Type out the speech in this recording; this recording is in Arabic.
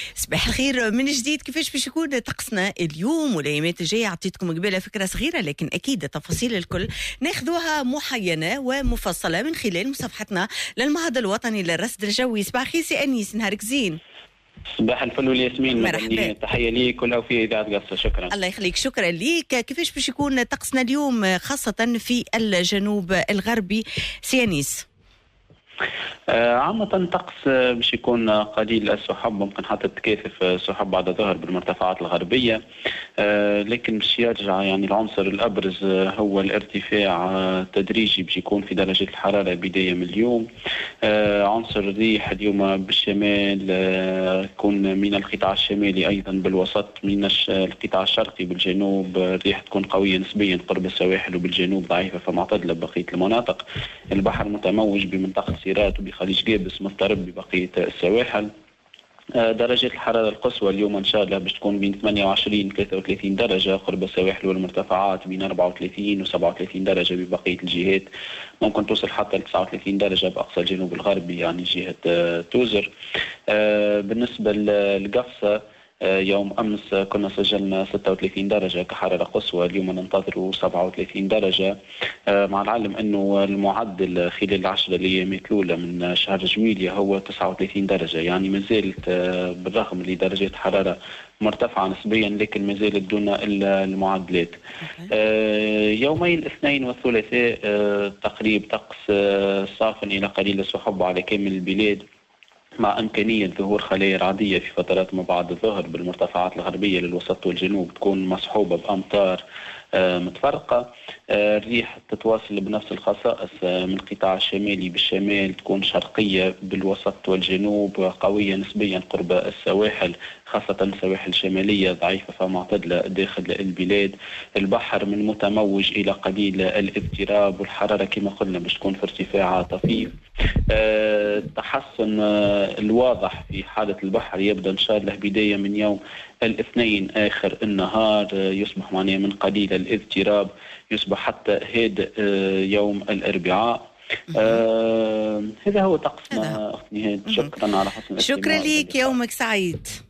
صباح الخير من جديد. كيفاش باش يكون طقسنا اليوم والايامات الجايه؟ عطيتكم قبيله فكره صغيره، لكن اكيد التفاصيل الكل ناخذوها محينه ومفصله من خلال مصفحتنا للمعهد الوطني للرصد الجوي. صباح الخير سي انيس، نهارك زين. صباح الفل والياسمين. مرحبا، تحيه ليك ولو في اذاعه قصه. شكرا. الله يخليك، شكرا ليك. كيفاش باش يكون طقسنا اليوم خاصه في الجنوب الغربي سي انيس؟ عامة طقس باش يكون قليل السحب، ممكن حتى تكاثف سحب بعد الظهر بالمرتفعات الغربية، لكن باش يرجع يعني العنصر الأبرز هو الارتفاع تدريجي باش يكون في درجة الحرارة بداية من اليوم. عنصر الريح اليوم بالشمال يكون من القطاع الشمالي، أيضا بالوسط من القطاع الشرقي، بالجنوب الريح تكون قوية نسبيا قرب السواحل، وبالجنوب ضعيفة فمعتدلة ببقية المناطق. البحر متموج بمنطقة سيرات وبخليج جابس مضطرب ببقية السواحل. درجة الحرارة القصوى اليوم إن شاء الله باش تكون بين 28 و 33 درجة قرب السواحل والمرتفعات، بين 34 و 37 درجة ببقية الجهات، ممكن توصل حتى ل 39 درجة بأقصى الجنوب الغربي يعني جهة توزر. بالنسبة للقفصة يوم أمس كنا سجلنا 36 درجة كحرارة قصوى، اليوم ننتظر 37 درجة، مع العلم أنه المعدل خلال العشرة الأيام الأولى من شهر جويلية هو 39 درجة، يعني ما زالت بالرغم لدرجة حرارة مرتفعة نسبيا لكن ما زالت دون المعدلات. يومي الاثنين والثلاثاء تقريب طقس صافن إلى قليل السحب على كامل البلاد، مع إمكانية ظهور خلايا رعدية في فترات ما بعد الظهر بالمرتفعات الغربية للوسط والجنوب، تكون مصحوبة بأمطار متفرقة. الريح تتواصل بنفس الخصائص من القطاع الشمالي بالشمال، تكون شرقية بالوسط والجنوب، قوية نسبيا قرب السواحل خاصة السواحل الشمالية، ضعيفة فمعتدلة داخل البلاد. البحر من متموج إلى قليل الاضطراب، والحرارة كما قلنا باش تكون في ارتفاع طفيف. التحسن الواضح في حالة البحر يبدأ إن شاء الله بداية من يوم الاثنين آخر النهار، يصبح معناه من قليل الاضطراب، يصبح حتى هادئ يوم الأربعاء. هذا هو طقسنا أختي نهاد. شكرا على حسن الاستماع. شكرا لك، يومك سعيد.